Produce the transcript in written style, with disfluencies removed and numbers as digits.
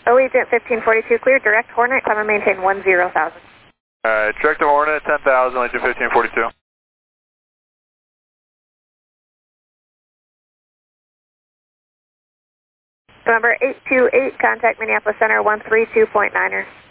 Allegiant 1542 clear, direct Hornet, climb and maintain 10,000. Alright, direct to Hornet, 10,000, Allegiant 1542. Number 828, contact Minneapolis Center 132.9er.